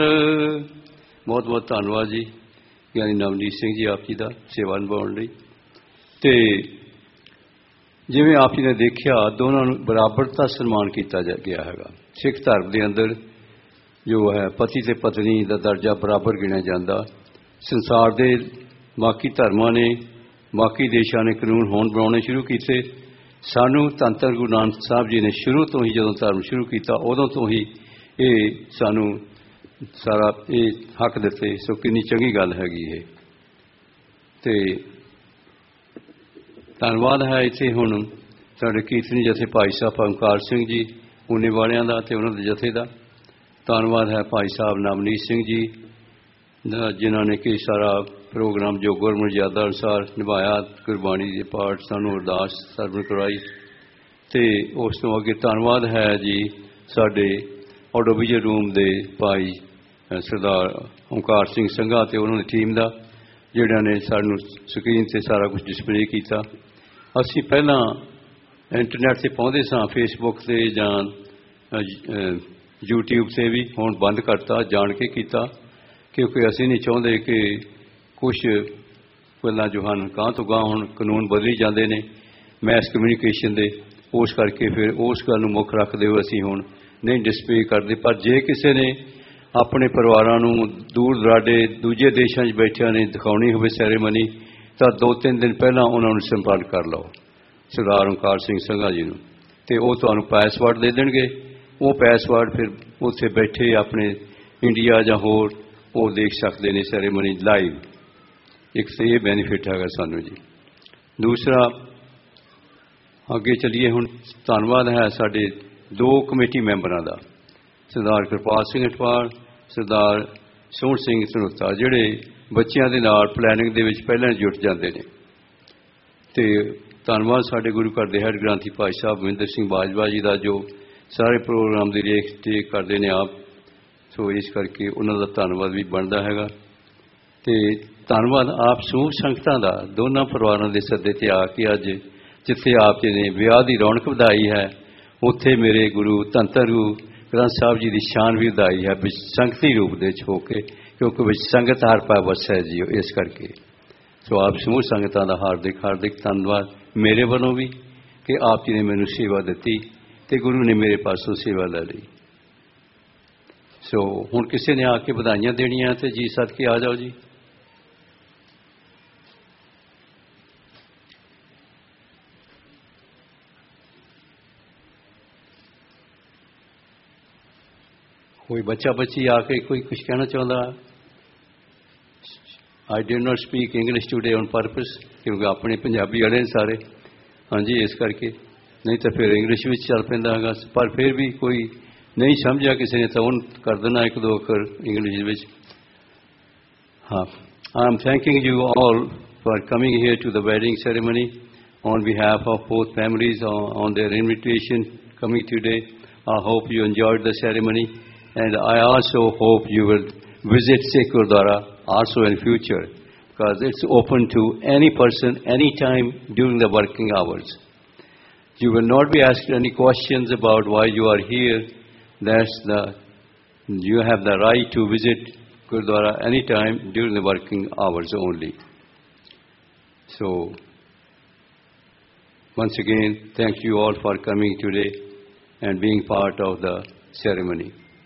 बहुत बहुत धन्यवाद जी ਗਿਆਨੀ ਨਵਨੀਤ ਸਿੰਘ ਜੀ ਆਪ ਜੀ ਦਾ ਸੇਵਾ ਨਿਭਾਉਣ ਲਈ। ਤੇ ਜਿਵੇਂ ਆਪ ਜੀ ਨੇ ਦੇਖਿਆ ਦੋਨਾਂ ਨੂੰ ਬਰਾਬਰਤਾ ਸਨਮਾਨ ਕੀਤਾ ਗਿਆ ਹੈਗਾ। ਸਿੱਖ ਧਰਮ ਦੇ ਅੰਦਰ ਜੋ ਹੈ ਪਤੀ ਤੇ ਪਤਨੀ ਦਾ ਦਰਜਾ ਬਰਾਬਰ ਗਿਣਿਆ ਜਾਂਦਾ। ਸੰਸਾਰ ਦੇ ਬਾਕੀ ਧਰਮਾਂ ਨੇ ਬਾਕੀ ਦੇਸ਼ਾਂ ਨੇ ਕਾਨੂੰਨ ਹੁਣ ਬਣਾਉਣੇ ਸ਼ੁਰੂ ਕੀਤੇ। ਸਾਨੂੰ ਧੰਨ ਧੰਨ ਗੁਰੂ ਨਾਨਕ ਸਾਹਿਬ ਜੀ ਨੇ ਸ਼ੁਰੂ ਤੋਂ ਹੀ ਜਦੋਂ ਧਰਮ ਸ਼ੁਰੂ ਕੀਤਾ ਉਦੋਂ ਤੋਂ ਹੀ ਇਹ ਸਾਨੂੰ ਸਾਰਾ ਇਹ ਹੱਕ ਦਿੱਤੇ। ਸੋ ਕਿੰਨੀ ਚੰਗੀ ਗੱਲ ਹੈਗੀ ਇਹ। ਤੇ ਧੰਨਵਾਦ ਹੈ ਇੱਥੇ ਹੁਣ ਸਾਡੇ ਕੀਰਤਨੀ ਜਥੇ ਭਾਈ ਸਾਹਿਬ ਓਮਕਾਰ ਸਿੰਘ ਜੀ ਊਨੇ ਵਾਲਿਆਂ ਦਾ ਅਤੇ ਉਹਨਾਂ ਦੇ ਜਥੇ ਦਾ। ਧੰਨਵਾਦ ਹੈ ਭਾਈ ਸਾਹਿਬ ਨਵਨੀਤ ਸਿੰਘ ਜੀ ਜਿਨ੍ਹਾਂ ਨੇ ਕਿ ਸਾਰਾ ਪ੍ਰੋਗਰਾਮ ਜੋ ਗੁਰਮਰਜ਼ਾਦਾ ਅਨੁਸਾਰ ਨਿਭਾਇਆ। ਗੁਰਬਾਣੀ ਦੇ ਪਾਠ ਸਾਨੂੰ ਅਰਦਾਸ ਸਰਵਣ ਕਰਵਾਈ। ਅਤੇ ਉਸ ਤੋਂ ਅੱਗੇ ਧੰਨਵਾਦ ਹੈ ਜੀ ਸਾਡੇ ਆਡੀਓ ਵਿਜ਼ਨ ਰੂਮ ਦੇ ਭਾਈ ਸਰਦਾਰ ਓਮਕਾਰ ਸਿੰਘ ਸੰਘਾ ਅਤੇ ਉਹਨਾਂ ਦੀ ਟੀਮ ਦਾ ਜਿਹੜਿਆਂ ਨੇ ਸਾਨੂੰ ਸਕਰੀਨ 'ਤੇ ਸਾਰਾ ਕੁਝ ਡਿਸਪਲੇ ਕੀਤਾ। ਅਸੀਂ ਪਹਿਲਾਂ ਇੰਟਰਨੈਟ 'ਤੇ ਪਾਉਂਦੇ ਸਾਂ ਫੇਸਬੁੱਕ 'ਤੇ ਜਾਂ ਯੂਟਿਊਬ 'ਤੇ ਵੀ, ਹੁਣ ਬੰਦ ਕਰਤਾ ਜਾਣ ਕੇ ਕੀਤਾ ਕਿਉਂਕਿ ਅਸੀਂ ਨਹੀਂ ਚਾਹੁੰਦੇ ਕਿ ਕੁਛ ਗੱਲਾਂ ਜੋ ਹਨ ਗਾਂਹ ਤੋਂ ਗਾਂਹ ਹੁਣ ਕਾਨੂੰਨ ਬਦਲੀ ਜਾਂਦੇ ਨੇ ਮੈਸ ਕਮਿਊਨੀਕੇਸ਼ਨ ਦੇ। ਉਸ ਕਰਕੇ ਫਿਰ ਉਸ ਗੱਲ ਨੂੰ ਮੁੱਖ ਰੱਖਦੇ ਹੋਏ ਅਸੀਂ ਹੁਣ ਨਹੀਂ ਡਿਸਪਲੇ ਕਰਦੇ। ਪਰ ਜੇ ਕਿਸੇ ਨੇ ਆਪਣੇ ਪਰਿਵਾਰਾਂ ਨੂੰ ਦੂਰ ਦੁਰਾਡੇ ਦੂਜੇ ਦੇਸ਼ਾਂ 'ਚ ਬੈਠਿਆਂ ਨੇ ਦਿਖਾਉਣੀ ਹੋਵੇ ਸੈਰੇਮਨੀ ਤਾਂ 2-3 ਦਿਨ ਪਹਿਲਾਂ ਉਹਨਾਂ ਨੂੰ ਸੰਪਰਕ ਕਰ ਲਓ ਸਰਦਾਰ ਓਮਕਾਰ ਸਿੰਘ ਸੰਘਾ ਜੀ ਨੂੰ ਅਤੇ ਉਹ ਤੁਹਾਨੂੰ ਪਾਸਵਰਡ ਦੇ ਦੇਣਗੇ। ਉਹ ਪਾਸਵਰਡ ਫਿਰ ਉੱਥੇ ਬੈਠੇ ਆਪਣੇ ਇੰਡੀਆ ਜਾਂ ਹੋਰ ਉਹ ਦੇਖ ਸਕਦੇ ਨੇ ਸੈਰੇਮਨੀ ਲਾਈਵ। ਇੱਕ ਤਾਂ ਇਹ ਬੈਨੀਫਿਟ ਹੈਗਾ ਸਾਨੂੰ ਜੀ। ਦੂਸਰਾ ਅੱਗੇ ਚੱਲੀਏ ਹੁਣ। ਧੰਨਵਾਦ ਹੈ ਸਾਡੇ 2 ਕਮੇਟੀ ਮੈਂਬਰਾਂ ਦਾ ਸਰਦਾਰ ਕਿਰਪਾਲ ਸਿੰਘ ਅਟਵਾਲ ਸਰਦਾਰ ਸੋਹਣ ਸਿੰਘ ਧਨੋਤਾ ਜਿਹੜੇ ਬੱਚਿਆਂ ਦੇ ਨਾਲ ਪਲੈਨਿੰਗ ਦੇ ਵਿੱਚ ਪਹਿਲਾਂ ਜੁਟ ਜਾਂਦੇ ਨੇ। ਅਤੇ ਧੰਨਵਾਦ ਸਾਡੇ ਗੁਰੂ ਘਰ ਦੇ ਹੈੱਡ ਗ੍ਰੰਥੀ ਭਾਈ ਸਾਹਿਬ ਮਹਿੰਦਰ ਸਿੰਘ ਬਾਜਵਾ ਜੀ ਦਾ ਜੋ ਸਾਰੇ ਪ੍ਰੋਗਰਾਮ ਦੀ ਰੇਖ ਦੇਖ ਕਰਦੇ ਨੇ ਆਪ। ਸੋ ਇਸ ਕਰਕੇ ਉਹਨਾਂ ਦਾ ਧੰਨਵਾਦ ਵੀ ਬਣਦਾ ਹੈਗਾ। ਅਤੇ ਧੰਨਵਾਦ ਆਪ ਸਮੂਹ ਸੰਗਤਾਂ ਦਾ ਦੋਨਾਂ ਪਰਿਵਾਰਾਂ ਦੇ ਸੱਦੇ 'ਤੇ ਆ ਕੇ ਅੱਜ ਜਿੱਥੇ ਆਪ ਜੀ ਨੇ ਵਿਆਹ ਦੀ ਰੌਣਕ ਵਧਾਈ ਹੈ ਉੱਥੇ ਮੇਰੇ ਗੁਰੂ ਧੰਨ ਧੰਨ ਗੁਰੂ ਗ੍ਰੰਥ ਸਾਹਿਬ ਜੀ ਦੀ ਸ਼ਾਨ ਵੀ ਵਧਾਈ ਹੈ ਵਿੱਚ ਸੰਗਤੀ ਰੂਪ ਦੇ ਵਿੱਚ ਹੋ ਕੇ ਕਿਉਂਕਿ ਵਿੱਚ ਸੰਗਤ ਹਰ ਪਾ ਵਸੈ ਜੀ ਇਸ ਕਰਕੇ। ਸੋ ਆਪ ਸਮੂਹ ਸੰਗਤਾਂ ਦਾ ਹਾਰਦਿਕ ਹਾਰਦਿਕ ਧੰਨਵਾਦ ਮੇਰੇ ਵੱਲੋਂ ਵੀ ਕਿ ਆਪ ਜੀ ਨੇ ਮੈਨੂੰ ਸੇਵਾ ਦਿੱਤੀ ਅਤੇ ਗੁਰੂ ਨੇ ਮੇਰੇ ਪਾਸੋਂ ਸੇਵਾ ਲੈ ਲਈ। ਸੋ ਹੁਣ ਕਿਸੇ ਨੇ ਆ ਕੇ ਵਧਾਈਆਂ ਦੇਣੀਆਂ ਅਤੇ ਜੀ ਸਦਕੇ ਆ ਜਾਓ ਜੀ। कोई बच्चा बच्ची आके कोई कुछ कहना चाहता। I did not speak English today on purpose क्योंकि अपने पंजाबी वाले सारे हाँ जी इस करके नहीं तो फिर इंग्लिश में चल पैंदा है। पर फिर भी कोई नहीं समझा किसी ने तो उन कर देना 1-2 अक्षर इंग्लिश में। हाँ, I am thanking you all for coming here to the wedding ceremony on behalf of both families on their invitation coming today. I hope you enjoyed the ceremony. And I also hope you will visit Sikh Gurdwara also in future because it's open to any person, anytime during the working hours. You will not be asked any questions about why you are here. You have the right to visit Gurdwara anytime during the working hours only. So, once again, thank you all for coming today and being part of the ceremony.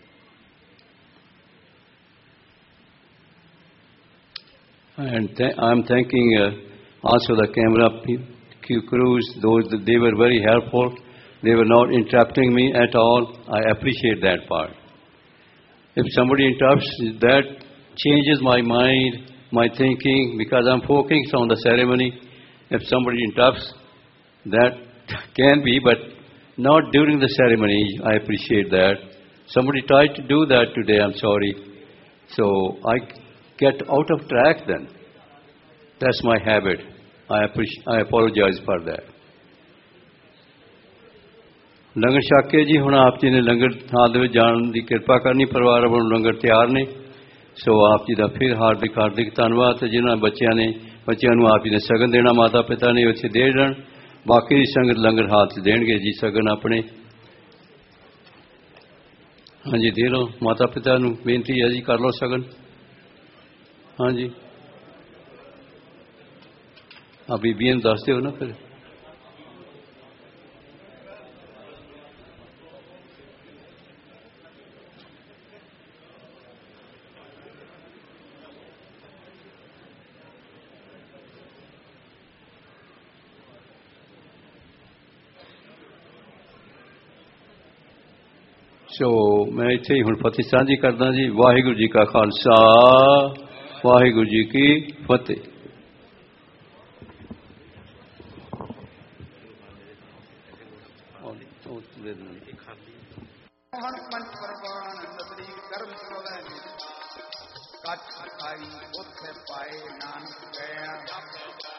And I'm thanking also the camera crews. They were very helpful. They were not interrupting me at all. I appreciate that part. If somebody interrupts, that changes my mind, my thinking, because I'm focused on the ceremony. If somebody interrupts, that can be, but not during the ceremony. I appreciate that. Somebody tried to do that today. I'm sorry. So I get out of track then. That's my habit. I apologize for that. ਲੰਗਰ ਛਕ ਕੇ ਜੀ ਹੁਣ ਆਪ ਜੀ ਨੇ ਲੰਗਰ ਥਾਂ ਦੇ ਵਿੱਚ ਜਾਣ ਦੀ ਕਿਰਪਾ ਕਰਨੀ। ਪਰਿਵਾਰ ਵੱਲੋਂ ਲੰਗਰ ਤਿਆਰ ਨੇ। ਸੋ ਆਪ ਜੀ ਦਾ ਫਿਰ ਹਾਰਦਿਕ ਹਾਰਦਿਕ ਧੰਨਵਾਦ। ਤੇ ਜਿਨ੍ਹਾਂ ਬੱਚਿਆਂ ਨੂੰ ਆਪ ਜੀ ਨੇ ਸ਼ਗਨ ਦੇਣਾ ਮਾਤਾ ਪਿਤਾ ਨੇ ਉੱਥੇ ਦੇ ਦੇਣ। ਬਾਕੀ ਦੀ ਸੰਗਤ ਲੰਗਰ ਹਾਲ 'ਚ ਦੇਣਗੇ ਜੀ ਸ਼ਗਨ ਆਪਣੇ। ਹਾਂਜੀ ਦੇ ਲਓ, ਮਾਤਾ ਪਿਤਾ ਨੂੰ ਬੇਨਤੀ ਹੈ ਜੀ, ਕਰ ਲਓ ਸ਼ਗਨ। ਹਾਂਜੀ ਆ ਬੀਬੀਆਂ ਨੂੰ ਦੱਸ ਦਿਓ ਨਾ ਫਿਰ। ਸੋ ਮੈਂ ਇੱਥੇ ਹੀ ਹੁਣ ਫਤਿਹ ਸਾਂਝੀ ਕਰਦਾ ਜੀ। ਵਾਹਿਗੁਰੂ ਜੀ ਕਾ ਖਾਲਸਾ, ਵਾਹਿਗੁਰੂ ਜੀ ਕੀ ਫਤਿਹ। ਪੰਚ ਪਰਵਾਨ ਨਦਰੀ ਕਰਮ ਸੋਵੈ ਕੱਛ ਖਾਈ ਉੱਥੇ ਪਾਏ ਨਾਨਕ ਗਿਆ